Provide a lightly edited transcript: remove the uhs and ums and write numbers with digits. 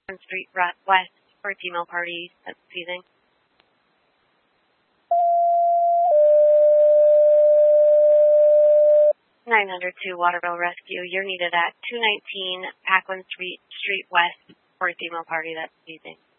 Street West for a female party that's seizing. 902 Waterville Rescue. You're needed at 219 Paquin Street West for a female party that's seizing.